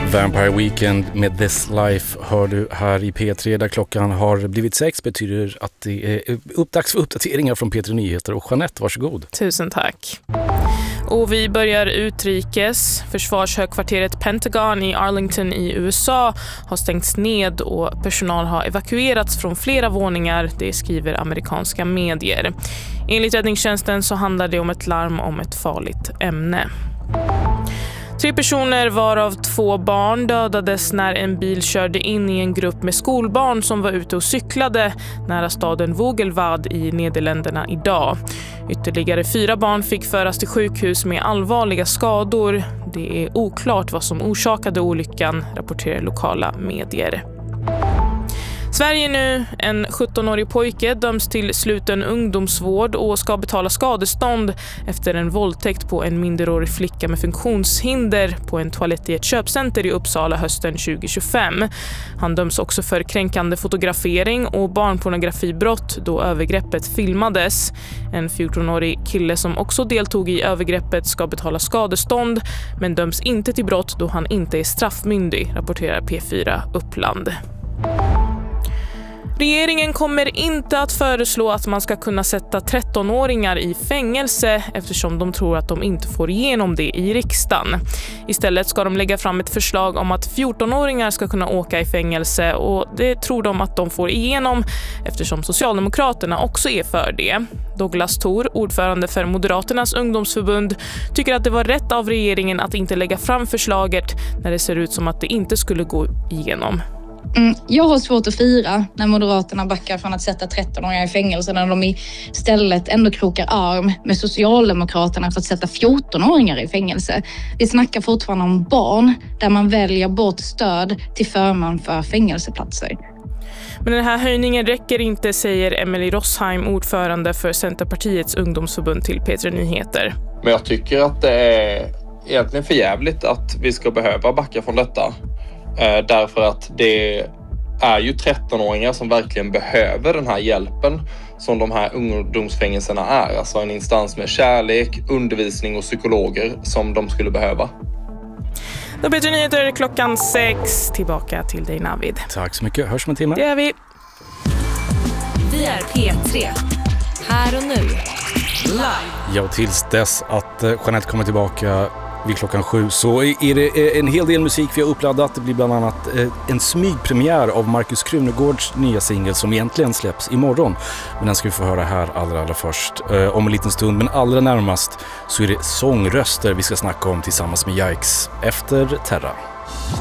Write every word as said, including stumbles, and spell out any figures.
Vampire Weekend med This Life hör du här i P tre där klockan har blivit sex, betyder att det är uppdags för uppdateringar från P tre Nyheter. Och Jeanette, varsågod. Tusen tack. Och vi börjar utrikes. Försvarshögkvarteret Pentagon i Arlington i U S A har stängts ned och personal har evakuerats från flera våningar, det skriver amerikanska medier. Enligt räddningstjänsten så handlar det om ett larm om ett farligt ämne. Tre personer varav två barn dödades när en bil körde in i en grupp med skolbarn som var ute och cyklade nära staden Vogelvad i Nederländerna idag. Ytterligare fyra barn fick föras till sjukhus med allvarliga skador. Det är oklart vad som orsakade olyckan, rapporterar lokala medier. Sverige nu, en sjuttonårig pojke döms till sluten ungdomsvård och ska betala skadestånd efter en våldtäkt på en minderårig flicka med funktionshinder på en toalett i ett köpcenter i Uppsala hösten tjugo tjugofem. Han döms också för kränkande fotografering och barnpornografibrott då övergreppet filmades. En fjortonårig kille som också deltog i övergreppet ska betala skadestånd men döms inte till brott då han inte är straffmyndig, rapporterar P fyra Uppland. Regeringen kommer inte att föreslå att man ska kunna sätta trettonåringar i fängelse eftersom de tror att de inte får igenom det i riksdagen. Istället ska de lägga fram ett förslag om att fjortonåringar ska kunna åka i fängelse och det tror de att de får igenom eftersom Socialdemokraterna också är för det. Douglas Thor, ordförande för Moderaternas ungdomsförbund, tycker att det var rätt av regeringen att inte lägga fram förslaget när det ser ut som att det inte skulle gå igenom. Mm, jag har svårt att fira när Moderaterna backar från att sätta trettonåringar i fängelse när de istället ändå krokar arm med Socialdemokraterna för att sätta fjortonåringar i fängelse. Vi snackar fortfarande om barn där man väljer bort stöd till förmån för fängelseplatser. Men den här höjningen räcker inte, säger Emily Rossheim, ordförande för Centerpartiets ungdomsförbund till P tre Nyheter. Men jag tycker att det är egentligen för jävligt att vi ska behöva backa från detta. Eh, därför att det är ju trettonåringar som verkligen behöver den här hjälpen som de här ungdomsfängelserna är. Alltså en instans med kärlek, undervisning och psykologer som de skulle behöva. Då P tre Nyheter klockan sex. Tillbaka till dig, Navid. Tack så mycket. Hörs om en timme. Det är vi. Vi är P tre. Här och nu. Live. Ja, tills dess att Jeanette kommer tillbaka vid klockan sju så är det en hel del musik vi har uppladdat. Det blir bland annat en smygpremiär av Markus Krunegårds nya singel som egentligen släpps imorgon. Men den ska vi få höra här allra, allra först om en liten stund. Men allra närmast så är det sångröster vi ska snacka om tillsammans med Yikes efter Terra.